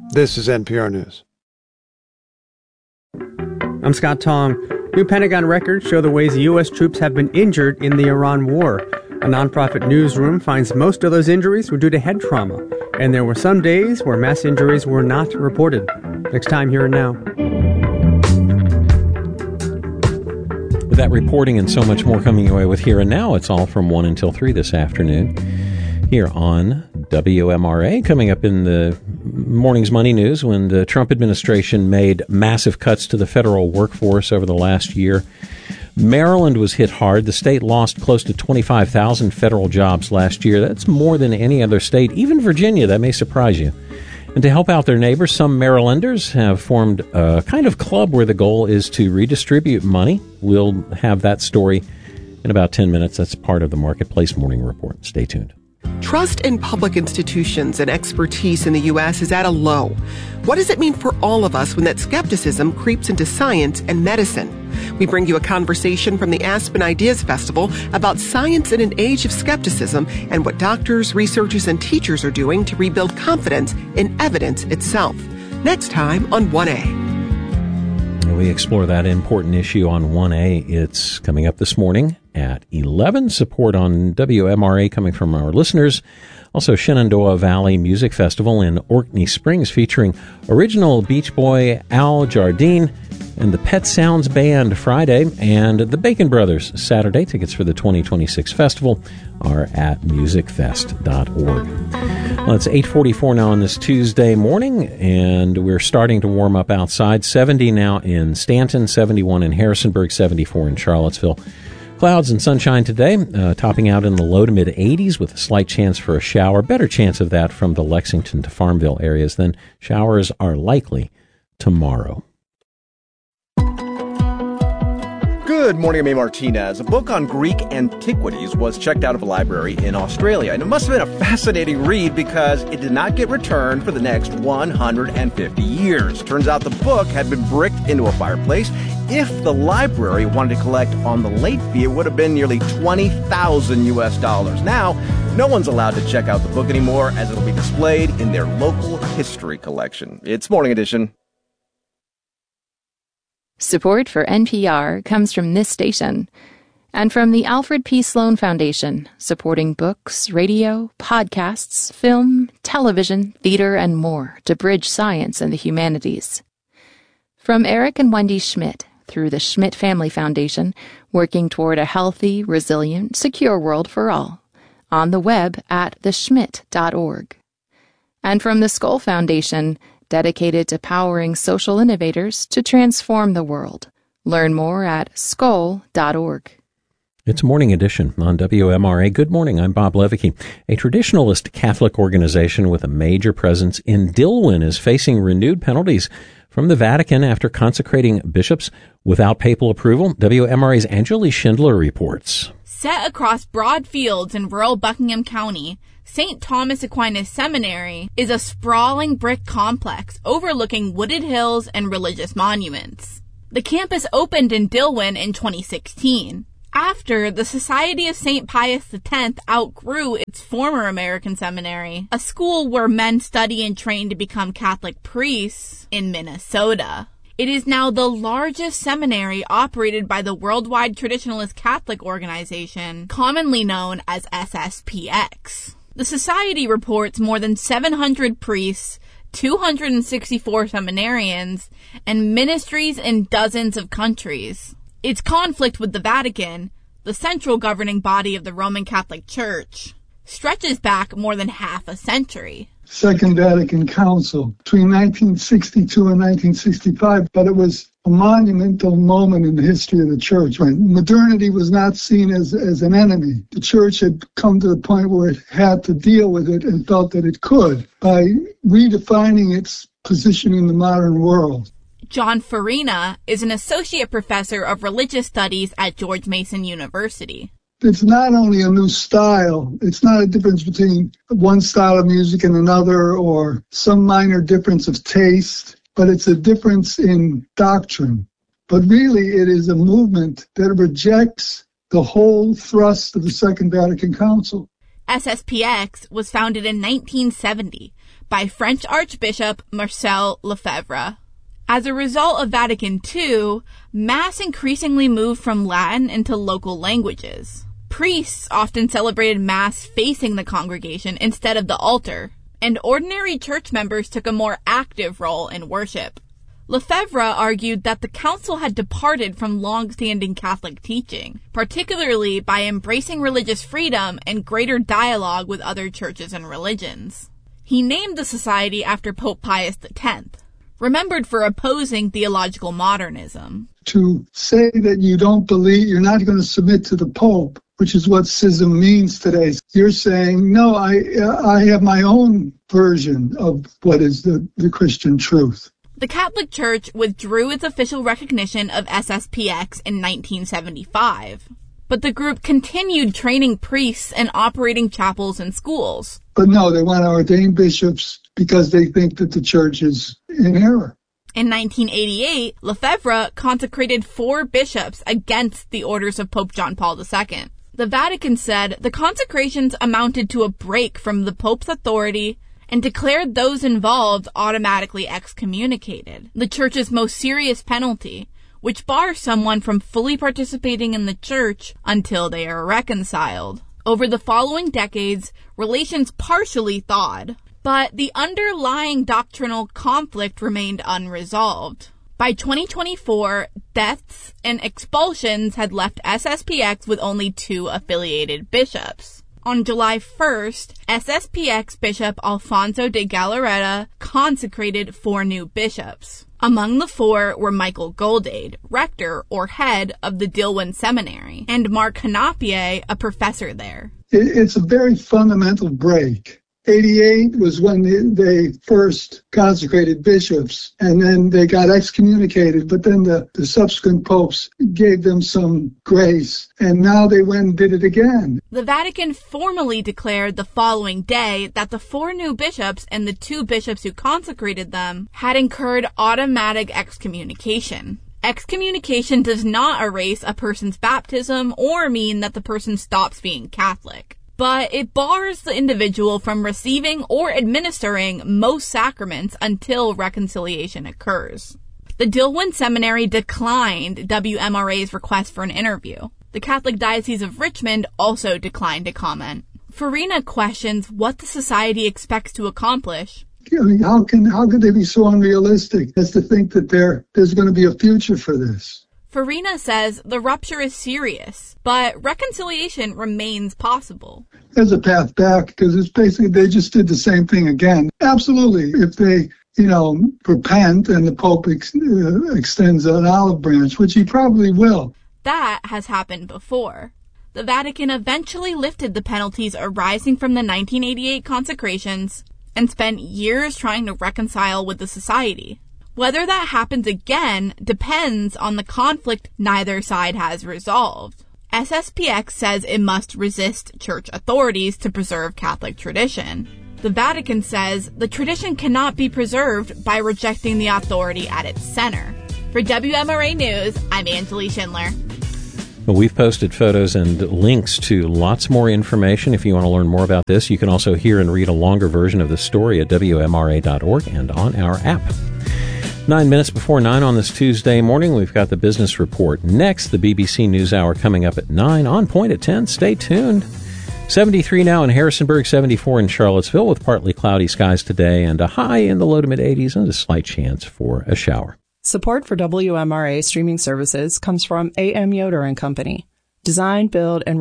This is NPR News. I'm Scott Tong. New Pentagon records show the ways U.S. troops have been injured in the Iran war. A nonprofit newsroom finds most of those injuries were due to head trauma, and there were some days where mass injuries were not reported. Next time, Here and Now. With that reporting and so much more coming your way with Here and Now, it's all from 1 until 3 this afternoon here on WMRA. Coming up in the morning's Money News, when the Trump administration made massive cuts to the federal workforce over the last year, Maryland was hit hard. The state lost close to 25,000 federal jobs last year. That's more than any other state, even Virginia. That may surprise you. And to help out their neighbors, some Marylanders have formed a kind of club where the goal is to redistribute money. We'll have that story in about 10 minutes. That's part of the Marketplace Morning Report. Stay tuned. Trust in public institutions and expertise in the U.S. is at a low. What does it mean for all of us when that skepticism creeps into science and medicine? We bring you a conversation from the Aspen Ideas Festival about science in an age of skepticism and what doctors, researchers, and teachers are doing to rebuild confidence in evidence itself. Next time on 1A. We explore that important issue on 1A. It's coming up this morning at 11. Support on WMRA coming from our listeners. Also, Shenandoah Valley Music Festival in Orkney Springs featuring original Beach Boy Al Jardine and the Pet Sounds Band Friday, and the Bacon Brothers Saturday. Tickets for the 2026 festival are at musicfest.org. Well, it's 8:44 now on this Tuesday morning, and we're starting to warm up outside. 70 now in Stanton, 71 in Harrisonburg, 74 in Charlottesville. Clouds and sunshine today, topping out in the low to mid-80s with a slight chance for a shower. Better chance of that from the Lexington to Farmville areas. Then showers are likely tomorrow. Good morning, I'm A. Martinez. A book on Greek antiquities was checked out of a library in Australia, and it must have been a fascinating read because it did not get returned for the next 150 years. Turns out the book had been bricked into a fireplace. If the library wanted to collect on the late fee, it would have been nearly $20,000 US. Now, no one's allowed to check out the book anymore, as it'll be displayed in their local history collection. It's Morning Edition. Support for NPR comes from this station and from the Alfred P. Sloan Foundation, supporting books, radio, podcasts, film, television, theater, and more to bridge science and the humanities. From Eric and Wendy Schmidt through the Schmidt Family Foundation, working toward a healthy, resilient, secure world for all. On the web at theschmidt.org. And from the Skoll Foundation, dedicated to powering social innovators to transform the world. Learn more at skoll.org. It's Morning Edition on WMRA. Good morning, I'm Bob Levicki. A traditionalist Catholic organization with a major presence in Dilwyn is facing renewed penalties from the Vatican after consecrating bishops without papal approval. WMRA's Angeli Schindler reports. Set across broad fields in rural Buckingham County, St. Thomas Aquinas Seminary is a sprawling brick complex overlooking wooded hills and religious monuments. The campus opened in Dilwyn in 2016, after the Society of St. Pius X outgrew its former American seminary, a school where men study and train to become Catholic priests in Minnesota. It is now the largest seminary operated by the Worldwide Traditionalist Catholic Organization, commonly known as SSPX. The society reports more than 700 priests, 264 seminarians, and ministries in dozens of countries. Its conflict with the Vatican, the central governing body of the Roman Catholic Church, stretches back more than half a century. Second Vatican Council between 1962 and 1965, but it was a monumental moment in the history of the church when modernity was not seen as an enemy. The church had come to the point where it had to deal with it and felt that it could by redefining its position in the modern world. John Farina is an associate professor of religious studies at George Mason University. It's not only a new style, it's not a difference between one style of music and another or some minor difference of taste, but it's a difference in doctrine. But really it is a movement that rejects the whole thrust of the Second Vatican Council. SSPX was founded in 1970 by French Archbishop Marcel Lefebvre. As a result of Vatican II, Mass increasingly moved from Latin into local languages. Priests often celebrated Mass facing the congregation instead of the altar, and ordinary church members took a more active role in worship. Lefebvre argued that the council had departed from long-standing Catholic teaching, particularly by embracing religious freedom and greater dialogue with other churches and religions. He named the society after Pope Pius X, remembered for opposing theological modernism. To say that you don't believe, you're not going to submit to the Pope, which is what schism means today. You're saying, no, I have my own version of what is the Christian truth. The Catholic Church withdrew its official recognition of SSPX in 1975, but the group continued training priests and operating chapels and schools. But no, they want to ordain bishops because they think that the church is in error. In 1988, Lefebvre consecrated 4 bishops against the orders of Pope John Paul II. The Vatican said the consecrations amounted to a break from the Pope's authority and declared those involved automatically excommunicated, the Church's most serious penalty, which bars someone from fully participating in the Church until they are reconciled. Over the following decades, relations partially thawed, but the underlying doctrinal conflict remained unresolved. By 2024, deaths and expulsions had left SSPX with only 2 affiliated bishops. On July 1st, SSPX Bishop Alfonso de Galarreta consecrated 4 new bishops. Among the 4 were Michael Goldade, rector or head of the Dillwyn Seminary, and Mark Canapier, a professor there. It's a very fundamental break. 88 was when they first consecrated bishops, and then they got excommunicated, but then the subsequent popes gave them some grace, and now they went and did it again. The Vatican formally declared the following day that the 4 new bishops and the 2 bishops who consecrated them had incurred automatic excommunication. Excommunication does not erase a person's baptism or mean that the person stops being Catholic, but it bars the individual from receiving or administering most sacraments until reconciliation occurs. The Dillwyn Seminary declined WMRA's request for an interview. The Catholic Diocese of Richmond also declined to comment. Farina questions what the society expects to accomplish. I mean, how could they be so unrealistic as to think that there's going to be a future for this? Farina says the rupture is serious, but reconciliation remains possible. There's a path back, because it's basically they just did the same thing again. Absolutely. If they, repent and the Pope extends an olive branch, which he probably will. That has happened before. The Vatican eventually lifted the penalties arising from the 1988 consecrations and spent years trying to reconcile with the society. Whether that happens again depends on the conflict neither side has resolved. SSPX says it must resist church authorities to preserve Catholic tradition. The Vatican says the tradition cannot be preserved by rejecting the authority at its center. For WMRA News, I'm Anjali Schindler. Well, we've posted photos and links to lots more information. If you want to learn more about this, you can also hear and read a longer version of the story at WMRA.org and on our app. 9 minutes before 9 on this Tuesday morning, we've got the business report. Next, the BBC NewsHour coming up at 9, on point at 10. Stay tuned. 73 now in Harrisonburg, 74 in Charlottesville with partly cloudy skies today and a high in the low to mid 80s and a slight chance for a shower. Support for WMRA streaming services comes from A.M. Yoder & Company. Design, build, and